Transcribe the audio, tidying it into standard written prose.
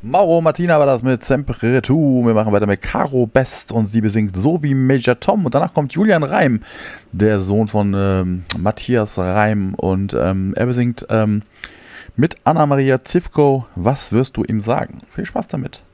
Mauro Martina war das mit Sempre Tu. Wir machen weiter mit Caro Best und sie besingt So wie Major Tom. Und danach kommt Julian Reim, der Sohn von Matthias Reim. Und er besingt mit Anna-Maria Zivko. Was wirst du ihm sagen? Viel Spaß damit.